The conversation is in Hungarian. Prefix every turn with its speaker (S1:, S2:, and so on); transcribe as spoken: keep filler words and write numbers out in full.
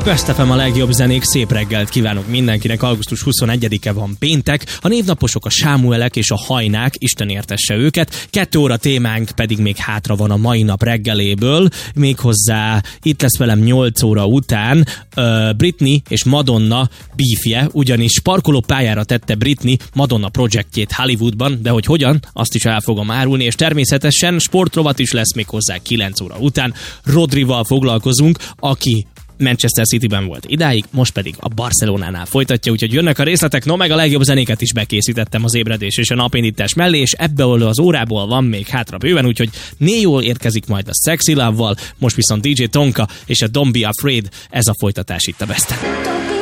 S1: Best ef em a legjobb zenék, szép reggelt kívánok mindenkinek, augusztus huszonegyedike van péntek, a névnaposok a Sámuelek és a Hajnák, Isten értesse őket, kettő óra témánk pedig még hátra van a mai nap reggeléből, méghozzá itt lesz velem nyolc óra után uh, Britney és Madonna beefje, ugyanis parkoló pályára tette Britney Madonna projektjét Hollywoodban, de hogy hogyan, azt is el fogom árulni, és természetesen sportrovat is lesz méghozzá kilenc óra után. Rodrival foglalkozunk, aki Manchester Cityben volt idáig, most pedig a Barcelonánál folytatja, úgyhogy jönnek a részletek, no meg a legjobb zenéket is bekészítettem az ébredés és a napindítás mellé, és ebből az órából van még hátra bőven, úgyhogy Néjól érkezik majd a Sexy Love-val, most viszont dé dzsé Tonka és a Don't Be Afraid, ez a folytatás itt a Besten.